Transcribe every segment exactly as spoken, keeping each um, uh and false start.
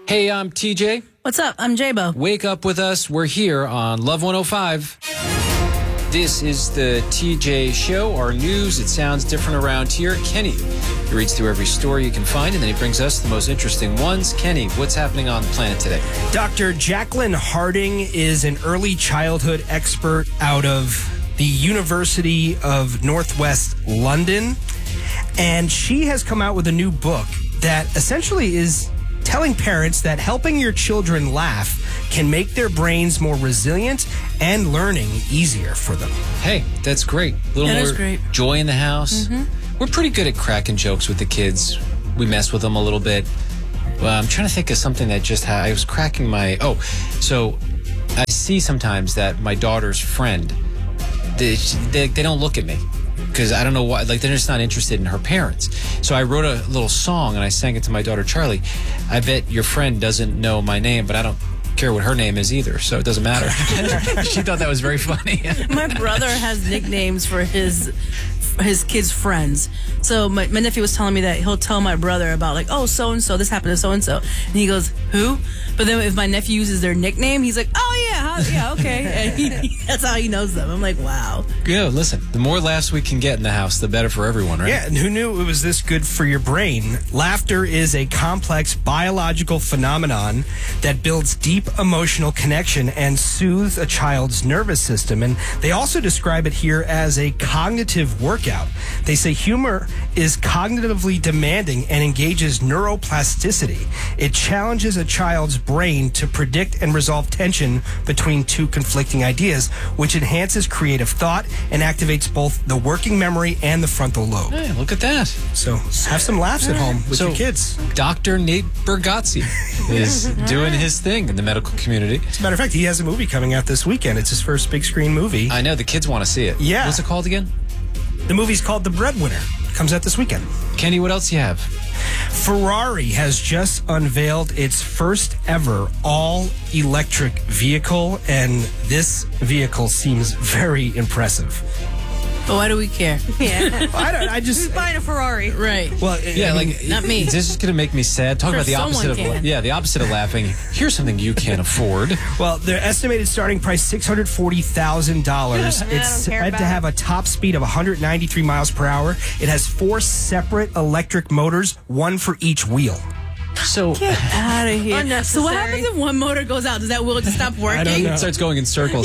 Hey, I'm T J. What's up? I'm J-Bo. Wake up with us. We're here on Love one oh five. This is the T J Show, our news. It sounds different around here. Kenny, he reads through every story you can find, and then he brings us the most interesting ones. Kenny, what's happening on the planet today? Doctor Jacqueline Harding is an early childhood expert out of the University of Northwest London, and she has come out with a new book that essentially is telling parents that helping your children laugh can make their brains more resilient and learning easier for them. Hey, that's great. A little That more is great. joy in the house. Mm-hmm. We're pretty good at cracking jokes with the kids. We mess with them a little bit. Well, I'm trying to think of something that just ha- I was cracking my... Oh, so I see sometimes that my daughter's friend, they, they, they don't look at me. Because I don't know why, like they're just not interested in her parents. So I wrote a little song and I sang it to my daughter Charlie. I bet your friend doesn't know my name, but I don't care what her name is either, so it doesn't matter. She thought that was very funny. My brother has nicknames for his his kids' friends. So my, my nephew was telling me that he'll tell my brother about like, oh, so and so, this happened to so and so, and he goes, who? But then if my nephew uses their nickname, he's like, oh yeah, how, yeah, okay, and he, he, that's how he knows them. I'm like, wow. Yeah, listen, the more laughs we can get in the house, the better for everyone, right? Yeah, and who knew it was this good for your brain? Laughter is a complex biological phenomenon that builds deep emotional connection and soothes a child's nervous system. And they also describe it here as a cognitive workout. They say humor is cognitively demanding and engages neuroplasticity. It challenges a child's brain to predict and resolve tension between two conflicting ideas, which enhances creative thought and activates both the working memory and the frontal lobe. Hey, look at that. So have some laughs at home with So, your kids. Doctor Nate Bergazzi is doing his thing in the medical community. As a matter of fact, he has a movie coming out this weekend. It's his first big screen movie. I know, the kids want to see it. Yeah. What's it called again? The movie's called The Breadwinner. It comes out this weekend. Kenny, what else you have? Ferrari has just unveiled its first ever all-electric vehicle, and this vehicle seems very impressive. But why do we care? Yeah. I don't. I just. Who's buying a Ferrari? Right. Well, Yeah, I mean, like not me. This is going to make me sad. Talk Sure, about the opposite someone of can. yeah, the opposite of laughing. Here's something you can't afford. Well, their estimated starting price six hundred forty thousand dollars. I don't It's care said about to it. have a top speed of one hundred ninety-three miles per hour. It has four separate electric motors, one for each wheel. So Get out of here. Unnecessary. So what happens if one motor goes out? Does that wheel just stop working? I don't know. it starts going in circles.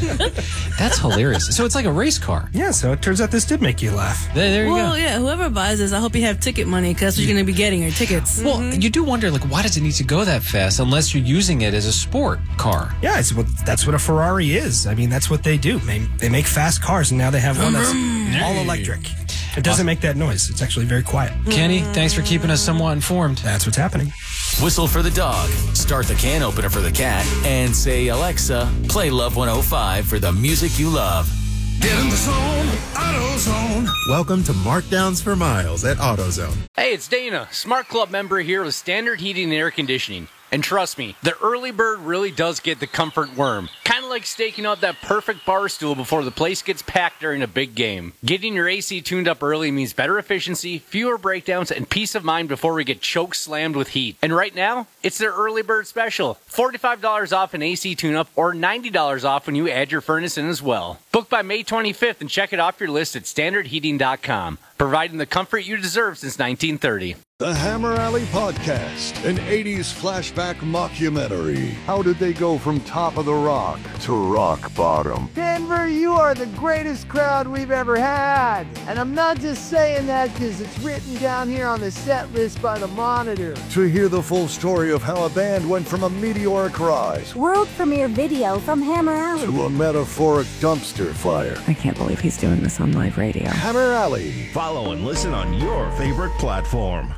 That's hilarious. So it's like a race car. Yeah, so it turns out this did make you laugh. There, there you Well, go. yeah, whoever buys this, I hope you have ticket money because that's what you're going to be getting, or tickets. Well, you do wonder, like, why does it need to go that fast unless you're using it as a sport car? Yeah, it's what that's what a Ferrari is. I mean, that's what they do. They, they make fast cars, and now they have one that's all electric. It doesn't make that noise. It's actually very quiet. Kenny, thanks for keeping us somewhat informed. That's what's happening. Whistle for the dog, start the can opener for the cat, and say, Alexa, play Love one oh five for the music you love. Get in the zone, AutoZone. Welcome to Markdowns for Miles at AutoZone. Hey, it's Dana, Smart Club member here with Standard Heating and Air Conditioning. And trust me, the early bird really does get the comfort worm. Kind of like staking out that perfect bar stool before the place gets packed during a big game. Getting your A C tuned up early means better efficiency, fewer breakdowns, and peace of mind before we get choke slammed with heat. And right now, it's their early bird special. forty-five dollars off an A C tune-up or ninety dollars off when you add your furnace in as well. Book by May twenty-fifth and check it off your list at standard heating dot com. Providing the comfort you deserve since nineteen thirty. The Hammer Alley Podcast, an eighties flashback mockumentary. How did they go from top of the rock to rock bottom? Denver, you are the greatest crowd we've ever had. And I'm not just saying that because it's written down here on the set list by the Monitor. To hear the full story of how a band went from a meteoric rise World premiere video from Hammer Alley. to a metaphoric dumpster fire. I can't believe he's doing this on live radio. Hammer Alley. Follow and listen on your favorite platform.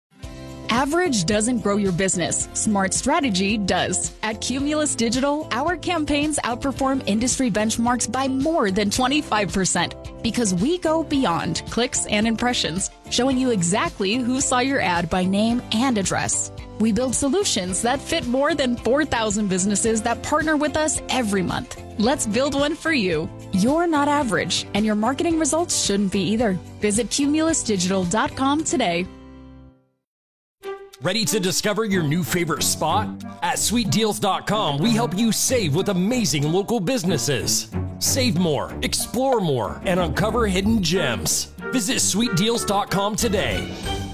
Average doesn't grow your business. Smart strategy does. At Cumulus Digital, our campaigns outperform industry benchmarks by more than twenty-five percent because we go beyond clicks and impressions, showing you exactly who saw your ad by name and address. We build solutions that fit more than four thousand businesses that partner with us every month. Let's build one for you. You're not average, and your marketing results shouldn't be either. Visit cumulus digital dot com today. Ready to discover your new favorite spot? At sweet deals dot com, we help you save with amazing local businesses. Save more, explore more, and uncover hidden gems. Visit sweet deals dot com today.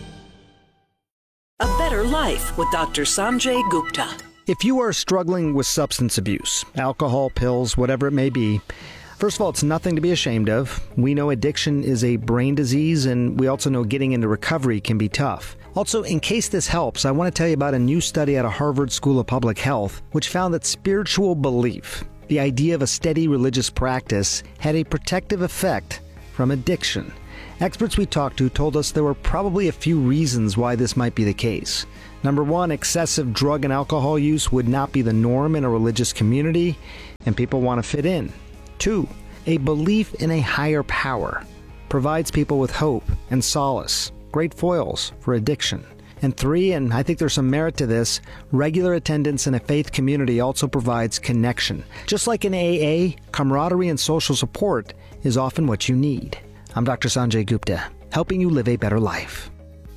A better life with Doctor Sanjay Gupta. If you are struggling with substance abuse, alcohol, pills, whatever it may be, first of all, it's nothing to be ashamed of. We know addiction is a brain disease, and we also know getting into recovery can be tough. Also, in case this helps, I want to tell you about a new study out of Harvard School of Public Health, which found that spiritual belief, the idea of a steady religious practice, had a protective effect from addiction. Experts we talked to told us there were probably a few reasons why this might be the case. Number one, excessive drug and alcohol use would not be the norm in a religious community, and people want to fit in. Two, a belief in a higher power provides people with hope and solace, great foils for addiction. And three, and I think there's some merit to this, regular attendance in a faith community also provides connection. Just like in A A, camaraderie and social support is often what you need. I'm Doctor Sanjay Gupta, helping you live a better life.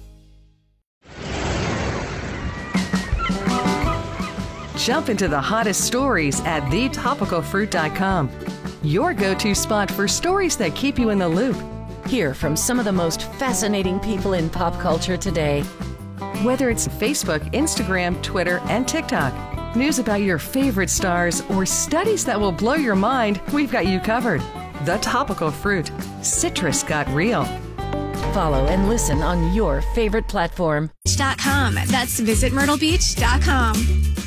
Jump into the hottest stories at the topical fruit dot com. Your go-to spot for stories that keep you in the loop. Hear from some of the most fascinating people in pop culture today. Whether it's Facebook, Instagram, Twitter, and TikTok, news about your favorite stars, or studies that will blow your mind, we've got you covered. The Topical Fruit. Citrus got real. Follow and listen on your favorite platform. .com. That's visit myrtle beach dot com.